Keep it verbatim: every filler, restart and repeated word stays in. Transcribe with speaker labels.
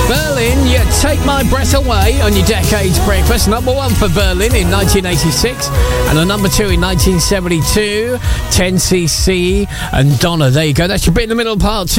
Speaker 1: Berlin, you take my breath away on your Decades Breakfast. Number one for Berlin in nineteen eighty-six, and a number two in nineteen seventy-two. ten C C and Donna. There you go. That's your bit in the middle, part two.